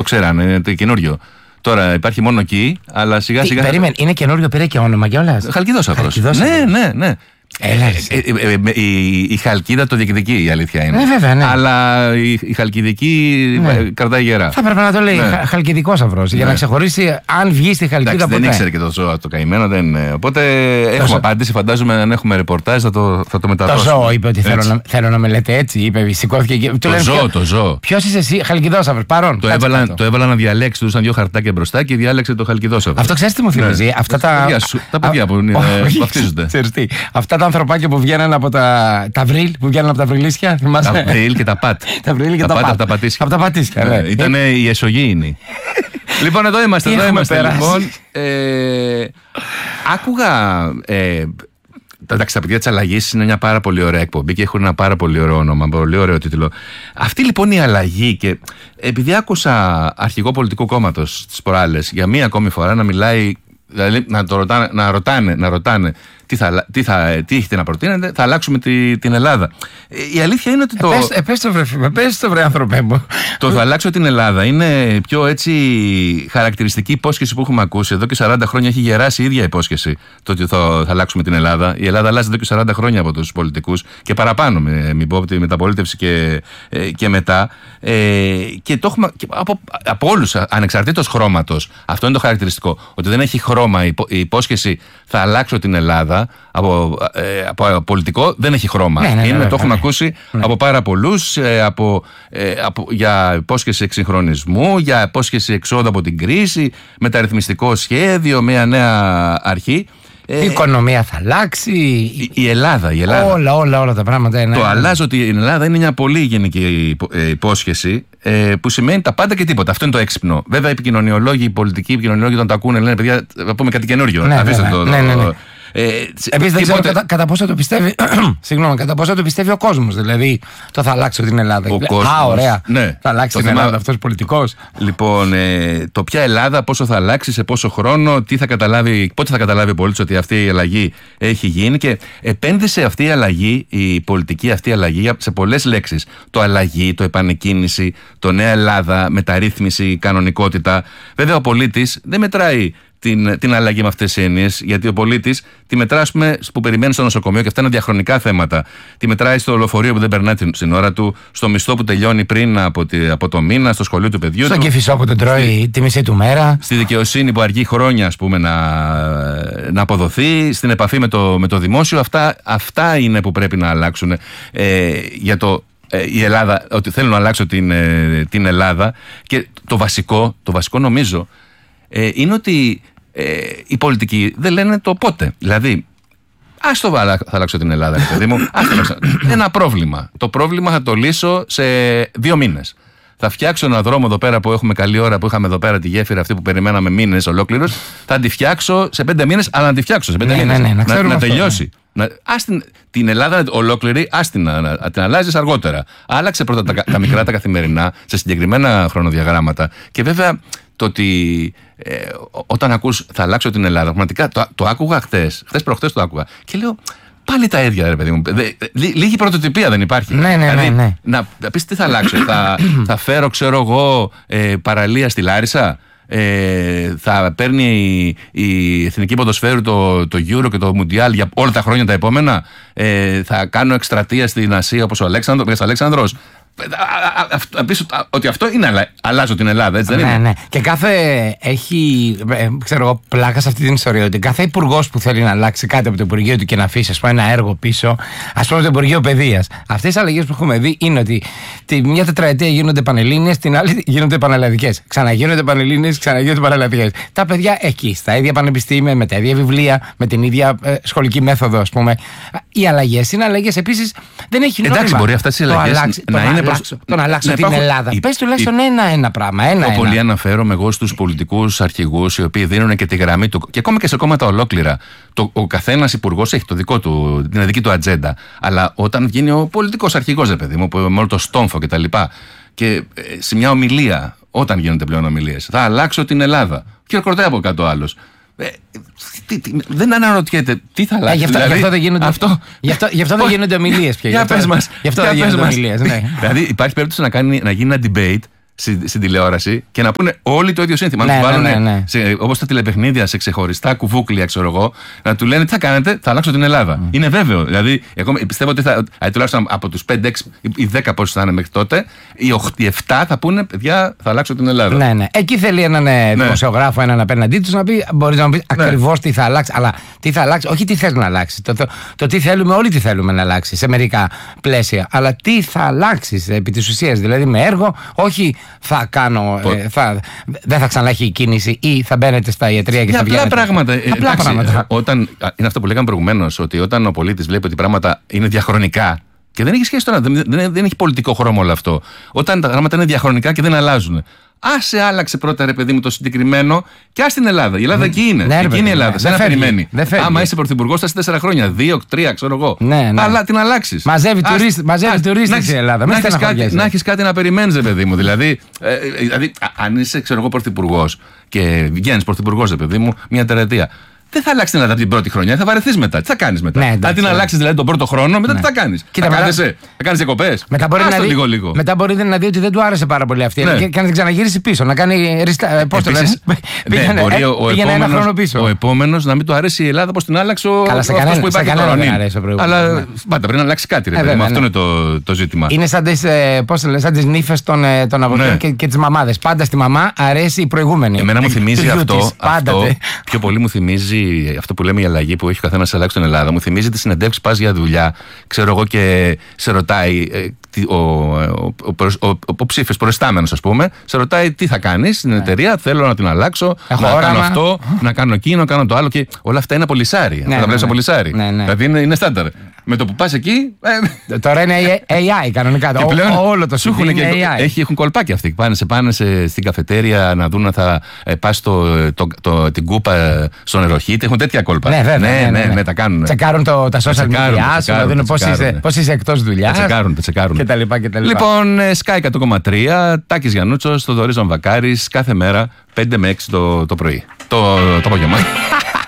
ξέρανε, είναι το καινούριο. Τώρα υπάρχει μόνο εκεί, αλλά σιγά σιγά. Περίμενε, είναι καινούριο, πήρε και όνομα κιόλας. Χαλκιδόσαυρος. Ναι. Η Χαλκίδα το διεκδικεί, η αλήθεια είναι. Βέβαια, ναι. Αλλά η Χαλκιδική κρατάει γερά. Θα έπρεπε να το λέει Χαλκιδικόσαυρος για να ξεχωρίσει αν βγει στη Χαλκίδα. Εντάξει, δεν ήξερε και το ζώο το καημένο. Οπότε έχουμε απάντηση. Φαντάζομαι αν έχουμε ρεπορτάζ θα το μεταδώσουμε. Το ζώο είπε ότι θέλω να με λέτε έτσι. Είπε, σηκώθηκε και. Το ζώο. Ποιος είσαι εσύ, Χαλκιδόσαυρος, παρόν. Το έβαλα να διαλέξει, του ήταν 2 χαρτάκια μπροστά και διάλεξε το Χαλκιδόσαυρο. Αυτό ξέρει τι μου θυμίζει. Αυτά τα παιδιά που βαφτίζονται. Αυτά τα ανθρωπάκια που βγαίνουν από τα βρύλ, που βγαίνουν από τα βρυλίσια, θυμάσαι. Τα βρύλ και τα πατ. Τα βρύλ και τα πατ. Από τα πατήσια. Ναι. Ήταν οι εσωγήινοι. Λοιπόν, εδώ είμαστε λοιπόν. Άκουγα. Εντάξει, τα παιδιά της αλλαγής είναι μια πάρα πολύ ωραία εκπομπή και έχουν ένα πάρα πολύ ωραίο όνομα, πολύ ωραίο τίτλο. Αυτή λοιπόν η αλλαγή, και επειδή άκουσα αρχηγό πολιτικού κόμματος τις προάλλες για μία ακόμη φορά να μιλάει, δηλαδή να ρωτάνε τι έχετε να προτείνετε, θα αλλάξουμε την Ελλάδα. Η αλήθεια είναι ότι πες το βρε άνθρωπέ μου. Το θα αλλάξω την Ελλάδα είναι πιο έτσι χαρακτηριστική υπόσχεση που έχουμε ακούσει. Εδώ και 40 χρόνια έχει γεράσει η ίδια υπόσχεση το ότι θα αλλάξουμε την Ελλάδα. Η Ελλάδα αλλάζει εδώ και 40 χρόνια από τους πολιτικούς και παραπάνω, μην πω από τη μεταπολίτευση και μετά. Και το έχουμε από όλους, ανεξαρτήτως χρώματος. Αυτό είναι το χαρακτηριστικό. Ότι δεν έχει χρώμα η υπόσχεση θα αλλάξω την Ελλάδα. Από πολιτικό δεν έχει χρώμα. Το έχουμε ακούσει από πάρα πολλούς, για υπόσχεση εξυγχρονισμού, για υπόσχεση εξόδου από την κρίση, μεταρρυθμιστικό σχέδιο, μια νέα αρχή. Η οικονομία θα αλλάξει. Η Ελλάδα. Όλα τα πράγματα είναι. Το αλλάζω την Ελλάδα είναι μια πολύ γενική υπόσχεση που σημαίνει τα πάντα και τίποτα. Αυτό είναι το έξυπνο. Βέβαια, οι επικοινωνιολόγοι, οι πολιτικοί επικοινωνιολόγοι, όταν το ακούνε, λένε παιδιά, θα πούμε κάτι καινούριο. Αφήστε το. Επίσης δεν ξέρω κατά πόσο το πιστεύει. Συγγνώμη, κατά πόσο το πιστεύει ο κόσμος. Δηλαδή, το θα αλλάξω την Ελλάδα. Ωραία. Θα αλλάξει την Ελλάδα αυτός πολιτικός. Λοιπόν, το ποια Ελλάδα, πόσο θα αλλάξει, σε πόσο χρόνο, πότε θα καταλάβει ο πολίτης ότι αυτή η αλλαγή έχει γίνει. Και επένδυσε αυτή η αλλαγή, η πολιτική αυτή αλλαγή, σε πολλές λέξεις. Το αλλαγή, το επανεκκίνηση, το νέα Ελλάδα, μεταρρύθμιση, κανονικότητα. Βέβαια, ο πολίτης δεν μετράει την αλλαγή με αυτές τις έννοιες, γιατί ο πολίτης τη μετράει, που περιμένει στο νοσοκομείο, και αυτά είναι διαχρονικά θέματα. Τη μετράει στο λεωφορείο που δεν περνάει στην ώρα του, στο μισθό που τελειώνει πριν από το μήνα, στο σχολείο του παιδιού του. Στον Κηφισό που τον τρώει τη μισή του μέρα. Στη δικαιοσύνη που αργεί χρόνια, να αποδοθεί, στην επαφή με το δημόσιο. Αυτά είναι που πρέπει να αλλάξουν για η Ελλάδα, ότι θέλουν να αλλάξουν την Ελλάδα. Και το βασικό νομίζω είναι ότι οι πολιτικοί δεν λένε το πότε. Δηλαδή, θα αλλάξω την Ελλάδα, παιδί μου. Ένα πρόβλημα. Το πρόβλημα θα το λύσω σε 2 μήνες. Θα φτιάξω ένα δρόμο εδώ πέρα που έχουμε καλή ώρα, που είχαμε εδώ πέρα τη γέφυρα αυτή που περιμέναμε μήνες ολόκληρους. Θα τη φτιάξω σε 5 μήνες, αλλά να τη φτιάξω σε 5 μήνες. Να τελειώσει. Την Ελλάδα ολόκληρη, να την αλλάζεις αργότερα. Άλλαξε πρώτα τα μικρά, τα καθημερινά, σε συγκεκριμένα χρονοδιαγράμματα. Και βέβαια το ότι όταν ακούς θα αλλάξω την Ελλάδα, πραγματικά το άκουγα χθες προχθές το άκουγα. Και λέω, πάλι τα ίδια, ρε παιδί μου. Λίγη πρωτοτυπία δεν υπάρχει. Ναι. Να πεις τι θα αλλάξω. Θα φέρω, ξέρω εγώ, παραλία στη Λάρισα. Θα παίρνει η Εθνική Ποδοσφαίρου το Euro και το Mundial για όλα τα χρόνια τα επόμενα. Θα κάνω εκστρατεία στην Ασία όπως ο Αλέξανδρος. Πεις ότι αυτό είναι αλλάζω την Ελλάδα, έτσι δεν είναι? Ναι. Και κάθε έχει, πλάκα σε αυτή την ιστορία, ότι κάθε υπουργός που θέλει να αλλάξει κάτι από το Υπουργείο του και να αφήσει ένα έργο πίσω, ας πούμε το Υπουργείο Παιδείας, αυτές οι αλλαγές που έχουμε δει είναι ότι τη μια τετραετία γίνονται πανελλήνιες, την άλλη γίνονται πανελλαδικές. Ξαναγίνονται πανελλήνιες, ξαναγίνονται πανελλαδικές. Τα παιδιά εκεί, στα ίδια πανεπιστήμια, με τα ίδια βιβλία, με την ίδια σχολική μέθοδο, ας πούμε. Οι αλλαγές είναι αλλαγές επίσης, δεν έχει νόημα. Εντάξει, μπορεί αυτές οι αλλαγές να είναι τον αλλάξω την Ελλάδα. Πες τουλάχιστον ένα πράγμα. Πολύ αναφέρομαι εγώ στους πολιτικούς αρχηγούς, οι οποίοι δίνουν και τη γραμμή του, και ακόμα και σε κόμματα ολόκληρα. Ο καθένας υπουργός έχει την δική του ατζέντα. Αλλά όταν βγαίνει ο πολιτικός αρχηγός, παιδί μου, με όλο το στόμφο κτλ. Και σε μια ομιλία, όταν γίνονται πλέον ομιλίες, θα αλλάξω την Ελλάδα. Και ορκωτάει από κάτω άλλος. Δεν αναρωτιέται τι θα αλλάξει. Γι' αυτό δεν γίνονται ομιλίες πια. Για πες μας. Γι' αυτό δεν γίνονται ομιλίες. Δηλαδή υπάρχει περίπτωση να γίνει ένα debate στην τηλεόραση και να πούνε όλοι το ίδιο σύνθημα. Ναι, να του βάλουν ναι. όπως τα τηλεπαιχνίδια σε ξεχωριστά κουβούκλια, ξέρω εγώ, να του λένε τι θα κάνετε, θα αλλάξω την Ελλάδα. Είναι βέβαιο. Δηλαδή, εγώ πιστεύω ότι τουλάχιστον από τους 5-6 ή 10 πόσους θα είναι μέχρι τότε, οι 7 θα πούνε παιδιά, θα αλλάξω την Ελλάδα. Ναι, ναι. Εκεί θέλει έναν δημοσιογράφο, έναν απέναντί του να πει: μπορεί να μου πει ακριβώς τι θα αλλάξει. Αλλά τι θα αλλάξει, όχι τι θέλει να αλλάξει. Το τι θέλουμε, όλοι τι θέλουμε να αλλάξει σε μερικά πλαίσια. Αλλά τι θα αλλάξει επί της ουσίας. Δηλαδή με έργο, όχι θα κάνω. Δεν θα ξανά έχει κίνηση ή θα μπαίνετε στα ιατρία και θα βγαίνετε. Απλά πράγματα. Απλά πράγματα. Είναι αυτό που λέγαμε προηγουμένως, ότι όταν ο πολίτης βλέπει ότι πράγματα είναι διαχρονικά. Και δεν έχει σχέση τώρα, δεν έχει πολιτικό χρώμα όλο αυτό. Όταν τα πράγματα είναι διαχρονικά και δεν αλλάζουν. Άσε άλλαξε πρώτα ρε παιδί μου το συγκεκριμένο και ας την Ελλάδα. Η Ελλάδα εκεί είναι. Εκεί είναι η Ελλάδα. Σε να περιμένει. Άμα είσαι πρωθυπουργός θα είσαι 4 χρόνια, 2, 3, ξέρω εγώ. Αλλά την αλλάξεις. Μαζεύει τουρίστες η Ελλάδα. Να έχεις κάτι να περιμένεις, ρε παιδί μου. Δηλαδή, αν είσαι, ξέρω εγώ, πρωθυπουργός και βγαίνεις πρωθυπουργός, ρε παιδί μου, μια τερετία. Δεν θα αλλάξει την Ελλάδα από την πρώτη χρονιά, θα βαρεθείς μετά. Τι θα κάνεις μετά? Αν την αλλάξεις δηλαδή τον πρώτο χρόνο, μετά τι θα κάνεις? Θα κάνεις διακοπές? Μετά μπορεί να δει ότι δεν του άρεσε πάρα πολύ αυτή και να την ξαναγυρίσει πίσω. Να κάνει. Πώς το λες? Πήγαινε ένα χρόνο πίσω. Ο επόμενος να μην του αρέσει η Ελλάδα όπως την άλλαξε αυτός που υπάρχει τώρα. Αλλά πρέπει να αλλάξει κάτι. Αυτό είναι το ζήτημα. Είναι σαν τις νύφες των αγωγών και τις μαμάδες. Πάντα στη μαμά αρέσει η προηγούμενη. Εμένα μου θυμίζει αυτό. Πιο πολύ μου θυμίζει αυτό που λέμε η αλλαγή που έχει ο καθένας αλλάξει στην Ελλάδα. Μου θυμίζει τη συνεντεύξη, πας για δουλειά, ξέρω εγώ, και σε ρωτάει ο ψήφιος προϊστάμενος, ας πούμε, σε ρωτάει τι θα κάνεις στην εταιρεία. Θέλω να την αλλάξω, να κάνω αυτό, να κάνω εκείνο, να κάνω το άλλο. Και όλα αυτά είναι απολυσάρι. Αυτά τα βλέπεις απολυσάρι. Δηλαδή είναι στάνταρ. Με το που πας εκεί. Τώρα είναι AI κανονικά. Όλο το σου είναι AI. Έχουν κολπάκι αυτοί. Πάνε στην καφετέρια να δουν αν θα πας την κούπα στο νεροχύτη. Έχουν τέτοια κόλπα. Ναι, τα κάνουν. Τσεκάρουν τα social media, να δουν πώς είσαι εκτός δουλειάς. Τα τσεκάρουν. Λοιπόν, Sky 100,3, Τάκης Γιαννούτσος, Θοδωρής Βαμβακάρης, κάθε μέρα 5 με 6 το πρωί. Το απόγευμα.